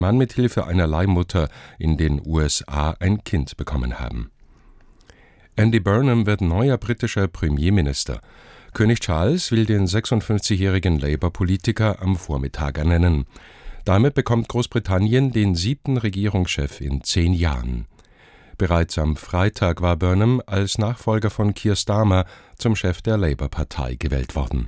Mann mit Hilfe einer Leihmutter in den USA ein Kind bekommen haben. Andy Burnham wird neuer britischer Premierminister. König Charles will den 56-jährigen Labour-Politiker am Vormittag ernennen. Damit bekommt Großbritannien den 7. Regierungschef in 10 Jahren. Bereits am Freitag war Burnham als Nachfolger von Keir Starmer zum Chef der Labour-Partei gewählt worden.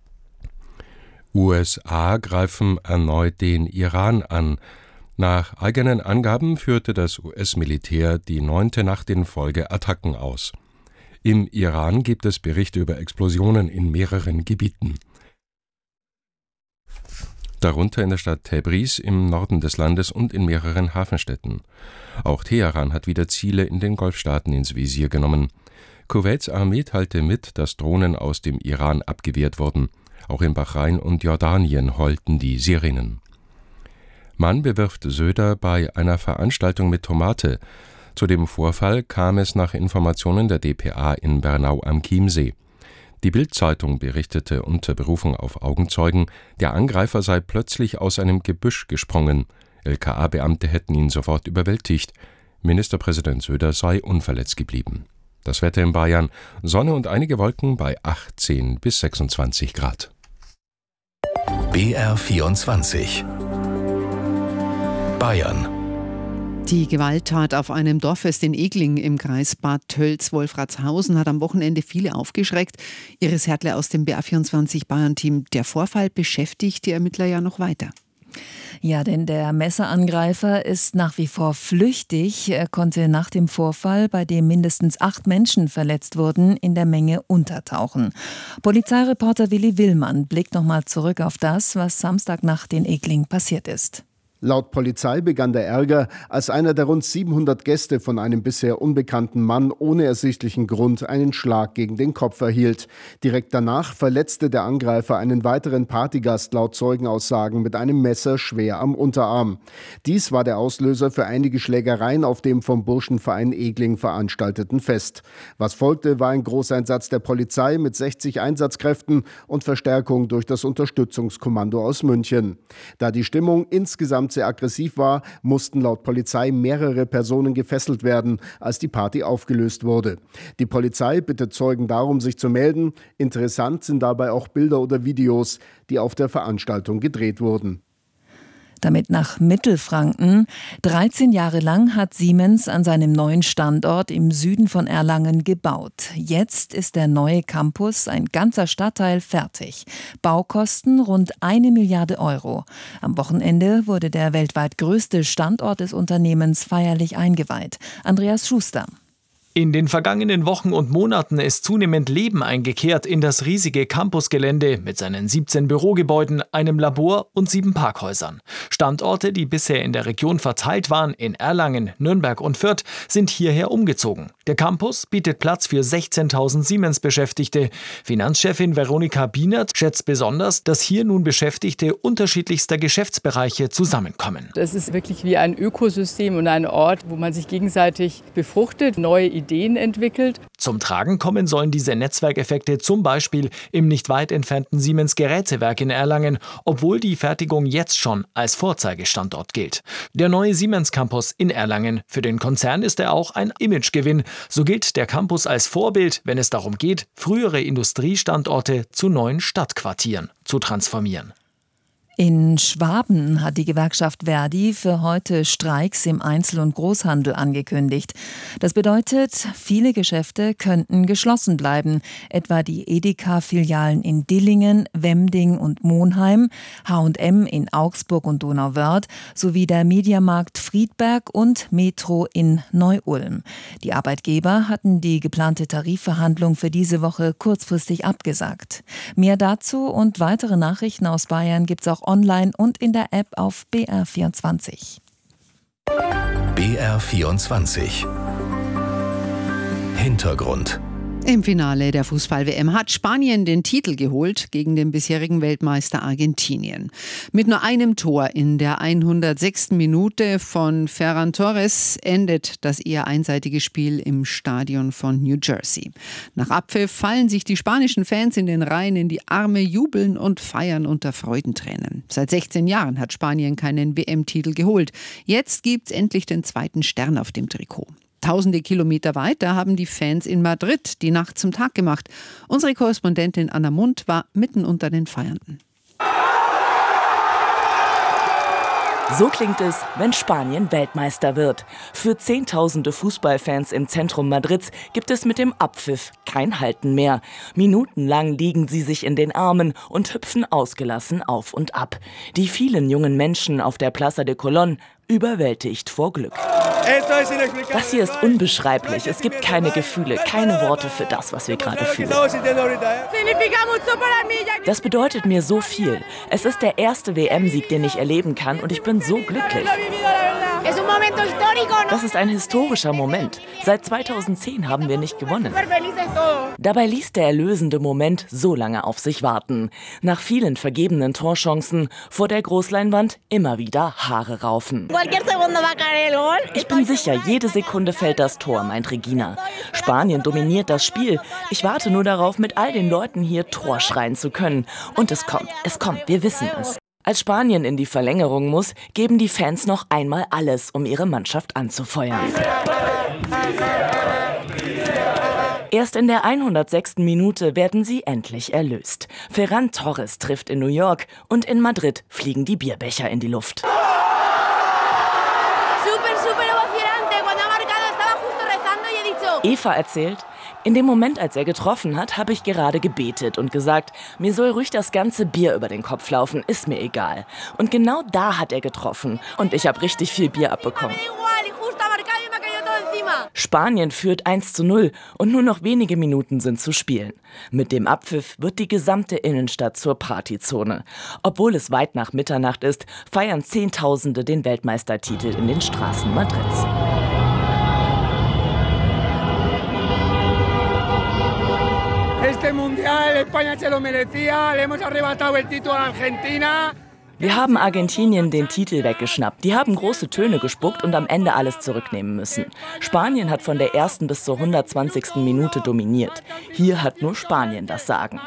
USA greifen erneut den Iran an. Nach eigenen Angaben führte das US-Militär die 9. Nacht in Folge Attacken aus. Im Iran gibt es Berichte über Explosionen in mehreren Gebieten. Darunter in der Stadt Tabriz im Norden des Landes und in mehreren Hafenstädten. Auch Teheran hat wieder Ziele in den Golfstaaten ins Visier genommen. Kuwaits Armee teilte mit, dass Drohnen aus dem Iran abgewehrt wurden. Auch in Bahrain und Jordanien heulten die Sirenen. Mann bewirft Söder bei einer Veranstaltung mit Tomate. Zu dem Vorfall kam es nach Informationen der dpa in Bernau am Chiemsee. Die Bild-Zeitung berichtete unter Berufung auf Augenzeugen, der Angreifer sei plötzlich aus einem Gebüsch gesprungen. LKA-Beamte hätten ihn sofort überwältigt. Ministerpräsident Söder sei unverletzt geblieben. Das Wetter in Bayern: Sonne und einige Wolken bei 18 bis 26 Grad. BR24 Bayern. Die Gewalttat auf einem Dorffest in Egling im Kreis Bad Tölz-Wolfratshausen hat am Wochenende viele aufgeschreckt. Iris Hertle aus dem BR24 Bayern-Team. Der Vorfall beschäftigt die Ermittler ja noch weiter. Ja, denn der Messerangreifer ist nach wie vor flüchtig. Er konnte nach dem Vorfall, bei dem mindestens 8 Menschen verletzt wurden, in der Menge untertauchen. Polizeireporter Willi Willmann blickt nochmal zurück auf das, was Samstagnacht in Egling passiert ist. Laut Polizei begann der Ärger, als einer der rund 700 Gäste von einem bisher unbekannten Mann ohne ersichtlichen Grund einen Schlag gegen den Kopf erhielt. Direkt danach verletzte der Angreifer einen weiteren Partygast laut Zeugenaussagen mit einem Messer schwer am Unterarm. Dies war der Auslöser für einige Schlägereien auf dem vom Burschenverein Egling veranstalteten Fest. Was folgte, war ein Großeinsatz der Polizei mit 60 Einsatzkräften und Verstärkung durch das Unterstützungskommando aus München. Da die Stimmung insgesamt sehr aggressiv war, mussten laut Polizei mehrere Personen gefesselt werden, als die Party aufgelöst wurde. Die Polizei bittet Zeugen darum, sich zu melden. Interessant sind dabei auch Bilder oder Videos, die auf der Veranstaltung gedreht wurden. Damit nach Mittelfranken. 13 Jahre lang hat Siemens an seinem neuen Standort im Süden von Erlangen gebaut. Jetzt ist der neue Campus, ein ganzer Stadtteil, fertig. Baukosten rund 1 Milliarde Euro. Am Wochenende wurde der weltweit größte Standort des Unternehmens feierlich eingeweiht. Andreas Schuster. In den vergangenen Wochen und Monaten ist zunehmend Leben eingekehrt in das riesige Campusgelände mit seinen 17 Bürogebäuden, einem Labor und 7 Parkhäusern. Standorte, die bisher in der Region verteilt waren, in Erlangen, Nürnberg und Fürth, sind hierher umgezogen. Der Campus bietet Platz für 16.000 Siemens-Beschäftigte. Finanzchefin Veronika Bienert schätzt besonders, dass hier nun Beschäftigte unterschiedlichster Geschäftsbereiche zusammenkommen. Es ist wirklich wie ein Ökosystem und ein Ort, wo man sich gegenseitig befruchtet, neue Ideen entwickelt. Zum Tragen kommen sollen diese Netzwerkeffekte zum Beispiel im nicht weit entfernten Siemens-Gerätewerk in Erlangen, obwohl die Fertigung jetzt schon als Vorzeigestandort gilt. Der neue Siemens-Campus in Erlangen. Für den Konzern ist er auch ein Imagegewinn. So gilt der Campus als Vorbild, wenn es darum geht, frühere Industriestandorte zu neuen Stadtquartieren zu transformieren. In Schwaben hat die Gewerkschaft Verdi für heute Streiks im Einzel- und Großhandel angekündigt. Das bedeutet, viele Geschäfte könnten geschlossen bleiben, etwa die Edeka-Filialen in Dillingen, Wemding und Monheim, H&M in Augsburg und Donauwörth sowie der Mediamarkt Friedberg und Metro in Neu-Ulm. Die Arbeitgeber hatten die geplante Tarifverhandlung für diese Woche kurzfristig abgesagt. Mehr dazu und weitere Nachrichten aus Bayern gibt's auch online und in der App auf BR24. BR24 Hintergrund. Im Finale der Fußball-WM hat Spanien den Titel geholt gegen den bisherigen Weltmeister Argentinien. Mit nur einem Tor in der 106. Minute von Ferran Torres endet das eher einseitige Spiel im Stadion von New Jersey. Nach Abpfiff fallen sich die spanischen Fans in den Reihen in die Arme, jubeln und feiern unter Freudentränen. Seit 16 Jahren hat Spanien keinen WM-Titel geholt. Jetzt gibt's endlich den zweiten Stern auf dem Trikot. Tausende Kilometer weiter haben die Fans in Madrid die Nacht zum Tag gemacht. Unsere Korrespondentin Anna Mundt war mitten unter den Feiernden. So klingt es, wenn Spanien Weltmeister wird. Für Zehntausende Fußballfans im Zentrum Madrids gibt es mit dem Abpfiff kein Halten mehr. Minutenlang liegen sie sich in den Armen und hüpfen ausgelassen auf und ab. Die vielen jungen Menschen auf der Plaza de Colón überwältigt vor Glück. Das hier ist unbeschreiblich. Es gibt keine Gefühle, keine Worte für das, was wir gerade fühlen. Das bedeutet mir so viel. Es ist der erste WM-Sieg, den ich erleben kann, und ich bin so glücklich. Das ist ein historischer Moment. Seit 2010 haben wir nicht gewonnen. Dabei ließ der erlösende Moment so lange auf sich warten. Nach vielen vergebenen Torchancen vor der Großleinwand immer wieder Haare raufen. Ich bin sicher, jede Sekunde fällt das Tor, meint Regina. Spanien dominiert das Spiel. Ich warte nur darauf, mit all den Leuten hier Tor schreien zu können. Und es kommt, wir wissen es. Als Spanien in die Verlängerung muss, geben die Fans noch einmal alles, um ihre Mannschaft anzufeuern. Erst in der 106. Minute werden sie endlich erlöst. Ferran Torres trifft in New York und in Madrid fliegen die Bierbecher in die Luft. Eva erzählt, in dem Moment, als er getroffen hat, habe ich gerade gebetet und gesagt, mir soll ruhig das ganze Bier über den Kopf laufen, ist mir egal. Und genau da hat er getroffen und ich habe richtig viel Bier abbekommen. Spanien führt 1:0 und nur noch wenige Minuten sind zu spielen. Mit dem Abpfiff wird die gesamte Innenstadt zur Partyzone. Obwohl es weit nach Mitternacht ist, feiern Zehntausende den Weltmeistertitel in den Straßen Madrids. Este Mundial, España se lo merecía, le hemos arrebatado el título a Argentina. Wir haben Argentinien den Titel weggeschnappt. Die haben große Töne gespuckt und am Ende alles zurücknehmen müssen. Spanien hat von der ersten bis zur 120. Minute dominiert. Hier hat nur Spanien das Sagen.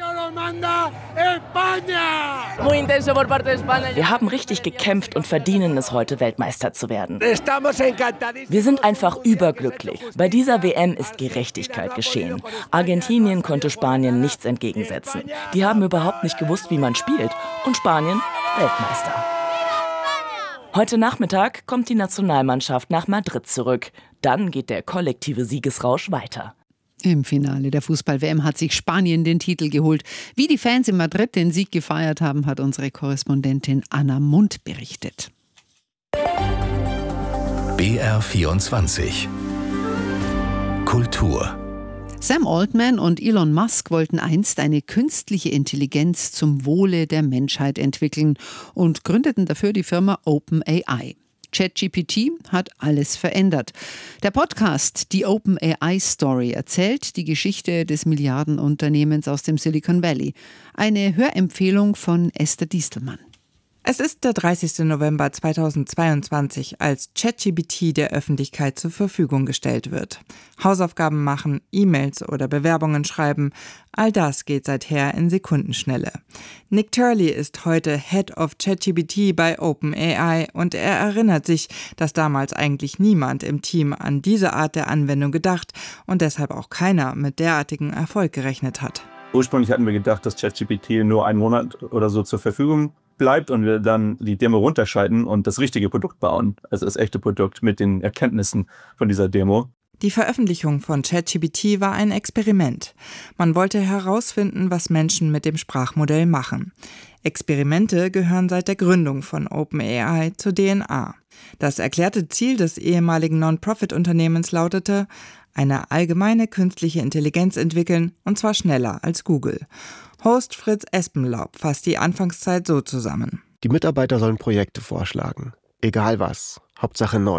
Wir haben richtig gekämpft und verdienen es, heute Weltmeister zu werden. Wir sind einfach überglücklich. Bei dieser WM ist Gerechtigkeit geschehen. Argentinien konnte Spanien nichts entgegensetzen. Die haben überhaupt nicht gewusst, wie man spielt. Und Spanien Weltmeister. Heute Nachmittag kommt die Nationalmannschaft nach Madrid zurück. Dann geht der kollektive Siegesrausch weiter. Im Finale der Fußball-WM hat sich Spanien den Titel geholt. Wie die Fans in Madrid den Sieg gefeiert haben, hat unsere Korrespondentin Anna Mundt berichtet. BR24 Kultur. Sam Altman und Elon Musk wollten einst eine künstliche Intelligenz zum Wohle der Menschheit entwickeln und gründeten dafür die Firma OpenAI. ChatGPT hat alles verändert. Der Podcast Die OpenAI Story erzählt die Geschichte des Milliardenunternehmens aus dem Silicon Valley. Eine Hörempfehlung von Esther Diestelmann. Es ist der 30. November 2022, als ChatGPT der Öffentlichkeit zur Verfügung gestellt wird. Hausaufgaben machen, E-Mails oder Bewerbungen schreiben, all das geht seither in Sekundenschnelle. Nick Turley ist heute Head of ChatGPT bei OpenAI und er erinnert sich, dass damals eigentlich niemand im Team an diese Art der Anwendung gedacht und deshalb auch keiner mit derartigem Erfolg gerechnet hat. Ursprünglich hatten wir gedacht, dass ChatGPT nur einen Monat oder so zur Verfügung bleibt und wir dann die Demo runterschalten und das richtige Produkt bauen, also das echte Produkt mit den Erkenntnissen von dieser Demo. Die Veröffentlichung von ChatGPT war ein Experiment. Man wollte herausfinden, was Menschen mit dem Sprachmodell machen. Experimente gehören seit der Gründung von OpenAI zur DNA. Das erklärte Ziel des ehemaligen Non-Profit-Unternehmens lautete, eine allgemeine künstliche Intelligenz entwickeln, und zwar schneller als Google. Host Fritz Espenlaub fasst die Anfangszeit so zusammen. Die Mitarbeiter sollen Projekte vorschlagen. Egal was. Hauptsache neu.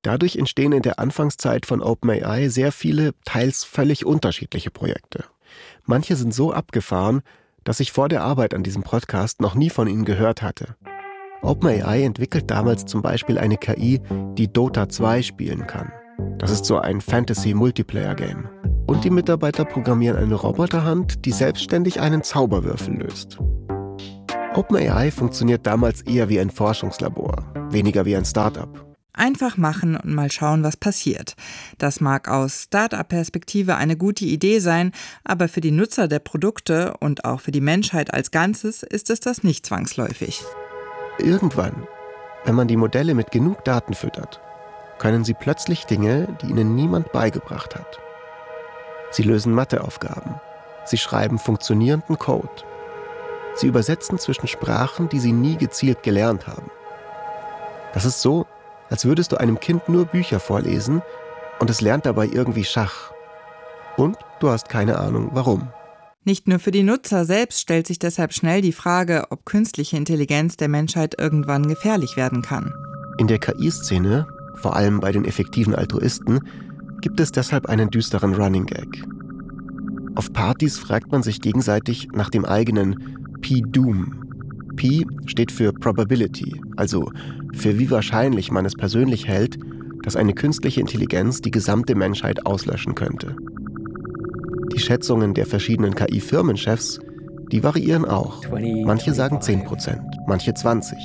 Dadurch entstehen in der Anfangszeit von OpenAI sehr viele, teils völlig unterschiedliche Projekte. Manche sind so abgefahren, dass ich vor der Arbeit an diesem Podcast noch nie von ihnen gehört hatte. OpenAI entwickelt damals zum Beispiel eine KI, die Dota 2 spielen kann. Das ist so ein Fantasy-Multiplayer-Game. Und die Mitarbeiter programmieren eine Roboterhand, die selbstständig einen Zauberwürfel löst. OpenAI funktioniert damals eher wie ein Forschungslabor, weniger wie ein Start-up. Einfach machen und mal schauen, was passiert. Das mag aus Start-up-Perspektive eine gute Idee sein, aber für die Nutzer der Produkte und auch für die Menschheit als Ganzes ist es das nicht zwangsläufig. Irgendwann, wenn man die Modelle mit genug Daten füttert, können sie plötzlich Dinge, die ihnen niemand beigebracht hat. Sie lösen Matheaufgaben. Sie schreiben funktionierenden Code. Sie übersetzen zwischen Sprachen, die sie nie gezielt gelernt haben. Das ist so, als würdest du einem Kind nur Bücher vorlesen und es lernt dabei irgendwie Schach. Und du hast keine Ahnung, warum. Nicht nur für die Nutzer selbst stellt sich deshalb schnell die Frage, ob künstliche Intelligenz der Menschheit irgendwann gefährlich werden kann. In der KI-Szene, vor allem bei den effektiven Altruisten, gibt es deshalb einen düsteren Running Gag. Auf Partys fragt man sich gegenseitig nach dem eigenen P-Doom. P steht für Probability, also für wie wahrscheinlich man es persönlich hält, dass eine künstliche Intelligenz die gesamte Menschheit auslöschen könnte. Die Schätzungen der verschiedenen KI-Firmenchefs, die variieren auch. Manche sagen 10%, manche 20%,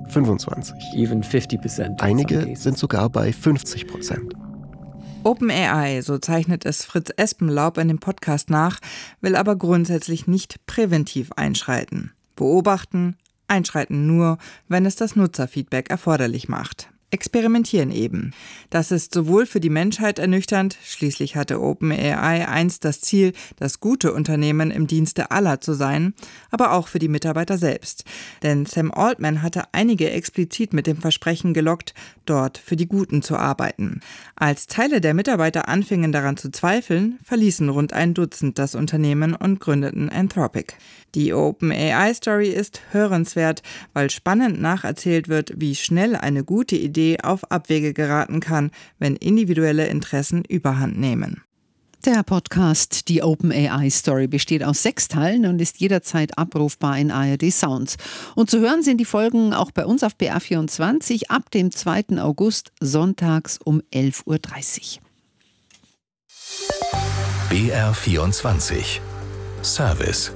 25%. Einige sind sogar bei 50%. OpenAI, so zeichnet es Fritz Espenlaub in dem Podcast nach, will aber grundsätzlich nicht präventiv einschreiten. Beobachten, einschreiten nur, wenn es das Nutzerfeedback erforderlich macht. Experimentieren eben. Das ist sowohl für die Menschheit ernüchternd, schließlich hatte OpenAI einst das Ziel, das gute Unternehmen im Dienste aller zu sein, aber auch für die Mitarbeiter selbst. Denn Sam Altman hatte einige explizit mit dem Versprechen gelockt, dort für die Guten zu arbeiten. Als Teile der Mitarbeiter anfingen daran zu zweifeln, verließen rund ein Dutzend das Unternehmen und gründeten Anthropic. Die OpenAI-Story ist hörenswert, weil spannend nacherzählt wird, wie schnell eine gute Idee auf Abwege geraten kann, wenn individuelle Interessen überhand nehmen. Der Podcast Die OpenAI-Story besteht aus 6 Teilen und ist jederzeit abrufbar in ARD Sounds. Und zu hören sind die Folgen auch bei uns auf BR24 ab dem 2. August sonntags um 11.30 Uhr. BR24 Service.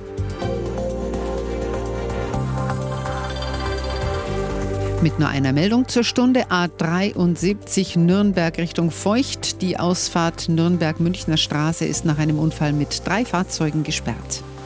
Mit nur einer Meldung zur Stunde: A73 Nürnberg Richtung Feucht. Die Ausfahrt Nürnberg-Münchner Straße ist nach einem Unfall mit 3 Fahrzeugen gesperrt.